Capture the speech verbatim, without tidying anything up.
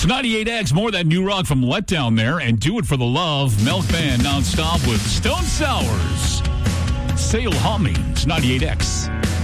It's ninety-eight X, more of that new rock from Letdown there, and Do It for the Love. Milkman nonstop with Stone Sours. Sail Humming. It's ninety-eight X.